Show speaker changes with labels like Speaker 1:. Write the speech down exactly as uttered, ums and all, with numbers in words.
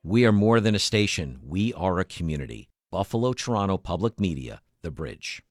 Speaker 1: We are more than a station. We are a community. Buffalo Toronto Public Media, The Bridge.